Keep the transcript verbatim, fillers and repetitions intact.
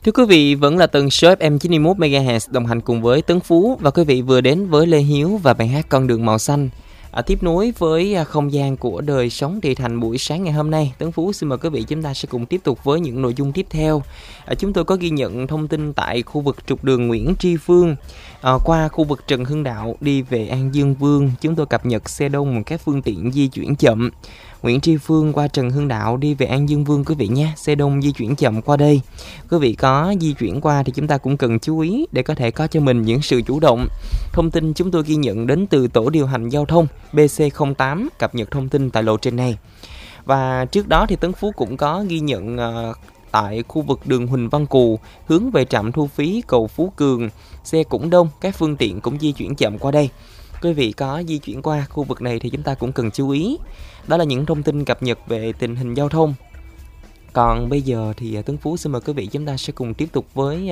Thưa quý vị, vẫn là tần số ép em chín mươi mốt mê ga héc đồng hành cùng với Tấn Phú, và quý vị vừa đến với Lê Hiếu và bài hát Con đường màu xanh. À, tiếp nối với không gian của đời sống thị thành buổi sáng ngày hôm nay, Tấn Phú xin mời quý vị chúng ta sẽ cùng tiếp tục với những nội dung tiếp theo. À, chúng tôi có ghi nhận thông tin tại khu vực trục đường Nguyễn Tri Phương, à, qua khu vực Trần Hưng Đạo đi về An Dương Vương, chúng tôi cập nhật xe đông, các phương tiện di chuyển chậm. Nguyễn Tri Phương qua Trần Hưng Đạo đi về An Dương Vương quý vị nha, xe đông di chuyển chậm qua đây. Quý vị có di chuyển qua thì chúng ta cũng cần chú ý để có thể có cho mình những sự chủ động. Thông tin chúng tôi ghi nhận đến từ tổ điều hành giao thông bê xê không tám cập nhật thông tin tại lộ trình này. Và trước đó thì Tấn Phú cũng có ghi nhận uh, tại khu vực đường Huỳnh Văn Cù hướng về trạm thu phí cầu Phú Cường, xe cũng đông, các phương tiện cũng di chuyển chậm qua đây. Quý vị có di chuyển qua khu vực này thì chúng ta cũng cần chú ý. Đó là những thông tin cập nhật về tình hình giao thông. Còn bây giờ thì Tấn Phú xin mời quý vị chúng ta sẽ cùng tiếp tục với